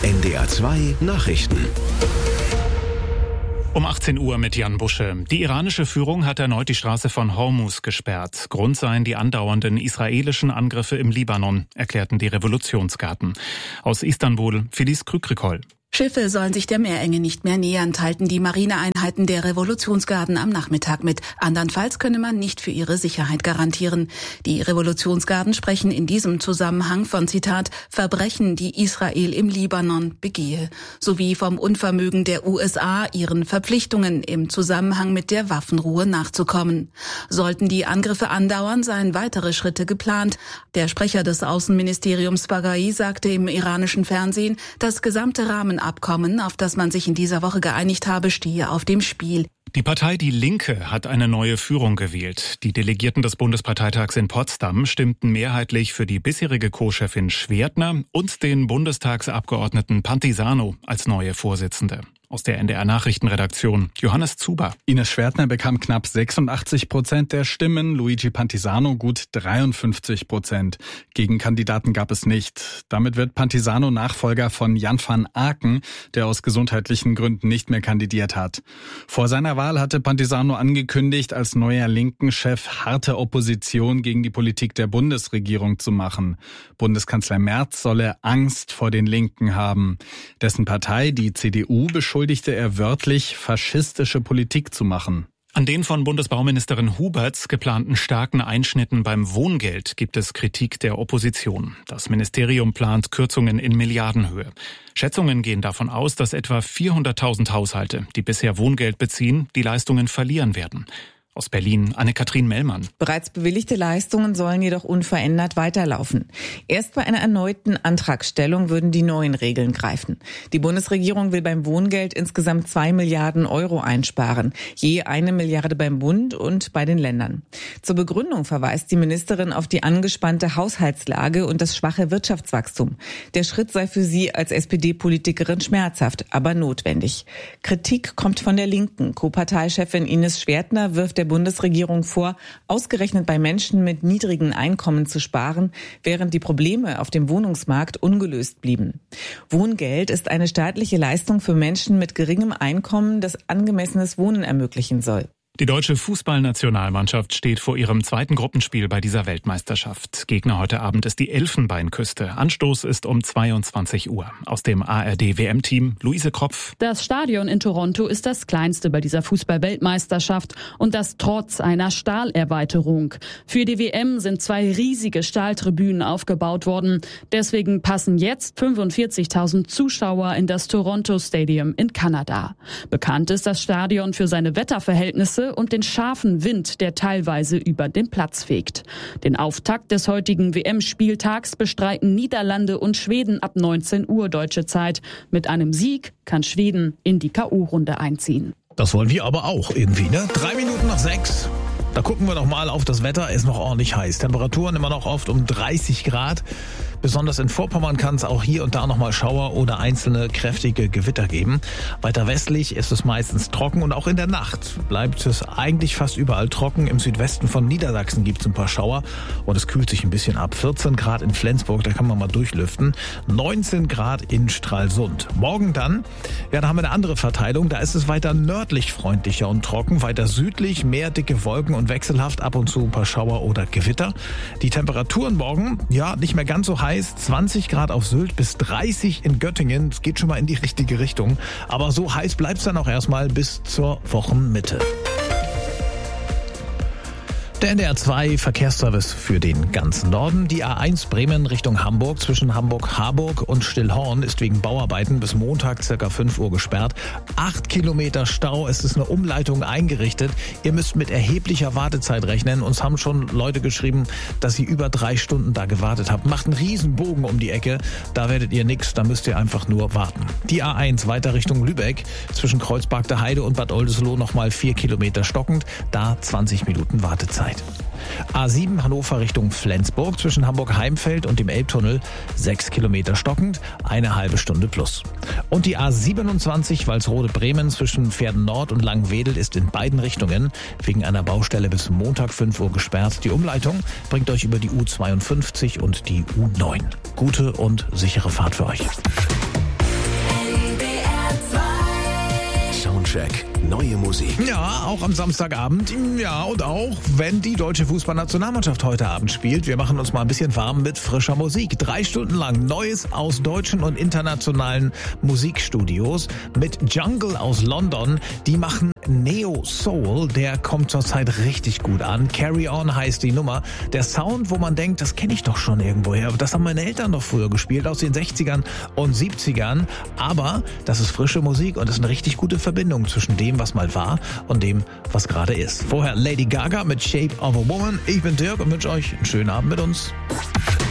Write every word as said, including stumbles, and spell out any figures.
N D R zwei Nachrichten. Um achtzehn Uhr mit Jan Busche. Die iranische Führung hat erneut die Straße von Hormuz gesperrt. Grund seien die andauernden israelischen Angriffe im Libanon, erklärten die Revolutionsgarden. Aus Istanbul, Felice Krükrikol. Schiffe sollen sich der Meerenge nicht mehr nähern, teilten die Marineeinheiten der Revolutionsgarden am Nachmittag mit. Andernfalls könne man nicht für ihre Sicherheit garantieren. Die Revolutionsgarden sprechen in diesem Zusammenhang von, Zitat, Verbrechen, die Israel im Libanon begehe, sowie vom Unvermögen der U S A, ihren Verpflichtungen im Zusammenhang mit der Waffenruhe nachzukommen. Sollten die Angriffe andauern, seien weitere Schritte geplant. Der Sprecher des Außenministeriums Baghai sagte im iranischen Fernsehen, das gesamte Rahmen Abkommen, auf das man sich in dieser Woche geeinigt habe, stehe auf dem Spiel. Die Partei Die Linke hat eine neue Führung gewählt. Die Delegierten des Bundesparteitags in Potsdam stimmten mehrheitlich für die bisherige Co-Chefin Schwertner und den Bundestagsabgeordneten Pantisano als neue Vorsitzende. Aus der N D R-Nachrichtenredaktion Johannes Zuber. Ines Schwertner bekam knapp sechsundachtzig Prozent der Stimmen, Luigi Pantisano gut dreiundfünfzig Prozent. Gegenkandidaten gab es nicht. Damit wird Pantisano Nachfolger von Jan van Aken, der aus gesundheitlichen Gründen nicht mehr kandidiert hat. Vor seiner Wahl hatte Pantisano angekündigt, als neuer Linken-Chef harte Opposition gegen die Politik der Bundesregierung zu machen. Bundeskanzler Merz solle Angst vor den Linken haben. Dessen Partei, die C D U, beschuldigte beschuldigte er wörtlich, faschistische Politik zu machen. An den von Bundesbauministerin Huberts geplanten starken Einschnitten beim Wohngeld gibt es Kritik der Opposition. Das Ministerium plant Kürzungen in Milliardenhöhe. Schätzungen gehen davon aus, dass etwa vierhunderttausend Haushalte, die bisher Wohngeld beziehen, die Leistungen verlieren werden. Aus Berlin, Anne-Kathrin Mellmann. Bereits bewilligte Leistungen sollen jedoch unverändert weiterlaufen. Erst bei einer erneuten Antragstellung würden die neuen Regeln greifen. Die Bundesregierung will beim Wohngeld insgesamt zwei Milliarden Euro einsparen. Je eine Milliarde beim Bund und bei den Ländern. Zur Begründung verweist die Ministerin auf die angespannte Haushaltslage und das schwache Wirtschaftswachstum. Der Schritt sei für sie als S P D-Politikerin schmerzhaft, aber notwendig. Kritik kommt von der Linken. Co-Parteichefin Ines Schwertner wirft der Bundesregierung vor, ausgerechnet bei Menschen mit niedrigen Einkommen zu sparen, während die Probleme auf dem Wohnungsmarkt ungelöst blieben. Wohngeld ist eine staatliche Leistung für Menschen mit geringem Einkommen, das angemessenes Wohnen ermöglichen soll. Die deutsche Fußballnationalmannschaft steht vor ihrem zweiten Gruppenspiel bei dieser Weltmeisterschaft. Gegner heute Abend ist die Elfenbeinküste. Anstoß ist um zweiundzwanzig Uhr. Aus dem A R D-W M-Team Luise Kropf. Das Stadion in Toronto ist das kleinste bei dieser Fußball-Weltmeisterschaft und das trotz einer Stahlerweiterung. Für die W M sind zwei riesige Stahltribünen aufgebaut worden. Deswegen passen jetzt fünfundvierzigtausend Zuschauer in das Toronto Stadium in Kanada. Bekannt ist das Stadion für seine Wetterverhältnisse und den scharfen Wind, der teilweise über den Platz fegt. Den Auftakt des heutigen W M-Spieltags bestreiten Niederlande und Schweden ab neunzehn Uhr deutsche Zeit. Mit einem Sieg kann Schweden in die K O-Runde einziehen. Das wollen wir aber auch irgendwie, ne? Drei Minuten nach sechs. Da gucken wir noch mal auf das Wetter. Ist noch ordentlich heiß. Temperaturen immer noch oft um dreißig Grad. Besonders in Vorpommern kann es auch hier und da noch mal Schauer oder einzelne kräftige Gewitter geben. Weiter westlich ist es meistens trocken und auch in der Nacht bleibt es eigentlich fast überall trocken. Im Südwesten von Niedersachsen gibt es ein paar Schauer und es kühlt sich ein bisschen ab. vierzehn Grad in Flensburg, da kann man mal durchlüften. neunzehn Grad in Stralsund. Morgen dann, ja, da haben wir eine andere Verteilung. Da ist es weiter nördlich freundlicher und trocken. Weiter südlich mehr dicke Wolken und wechselhaft ab und zu ein paar Schauer oder Gewitter. Die Temperaturen morgen, ja, nicht mehr ganz so heiß. zwanzig Grad auf Sylt bis dreißig in Göttingen. Es geht schon mal in die richtige Richtung. Aber so heiß bleibt es dann auch erstmal bis zur Wochenmitte. Der N D R zwei Verkehrsservice für den ganzen Norden. Die A eins Bremen Richtung Hamburg zwischen Hamburg-Harburg und Stillhorn ist wegen Bauarbeiten bis Montag circa fünf Uhr gesperrt. Acht Kilometer Stau. Es ist eine Umleitung eingerichtet. Ihr müsst mit erheblicher Wartezeit rechnen. Uns haben schon Leute geschrieben, dass sie über drei Stunden da gewartet haben. Macht einen riesen Bogen um die Ecke. Da werdet ihr nix. Da müsst ihr einfach nur warten. Die A eins weiter Richtung Lübeck zwischen Kreuzberg der Heide und Bad Oldesloe nochmal vier Kilometer stockend. Da zwanzig Minuten Wartezeit. A sieben Hannover Richtung Flensburg zwischen Hamburg-Heimfeld und dem Elbtunnel sechs Kilometer stockend, eine halbe Stunde plus. Und die A siebenundzwanzig Walsrode-Bremen zwischen Pferden-Nord und Langwedel ist in beiden Richtungen wegen einer Baustelle bis Montag fünf Uhr gesperrt. Die Umleitung bringt euch über die U zweiundfünfzig und die U neun. Gute und sichere Fahrt für euch. Soundcheck. Neue Musik. Ja, auch am Samstagabend. Ja, und auch, wenn die deutsche Fußballnationalmannschaft heute Abend spielt. Wir machen uns mal ein bisschen warm mit frischer Musik. Drei Stunden lang Neues aus deutschen und internationalen Musikstudios mit Jungle aus London. Die machen Neo Soul. Der kommt zurzeit richtig gut an. Carry On heißt die Nummer. Der Sound, wo man denkt, das kenne ich doch schon irgendwoher. Das haben meine Eltern doch früher gespielt, aus den sechzigern und siebzigern. Aber das ist frische Musik und ist eine richtig gute Verbindung zwischen dem, was mal war und dem, was gerade ist. Vorher Lady Gaga mit Shape of a Woman. Ich bin Dirk und wünsche euch einen schönen Abend mit uns.